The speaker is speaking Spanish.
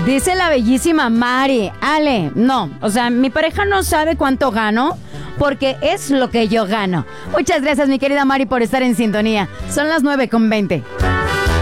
Dice la bellísima Mari. Ale, no, o sea, mi pareja no sabe cuánto gano porque es lo que yo gano. Muchas gracias, mi querida Mari, por estar en sintonía. Son las 9:20.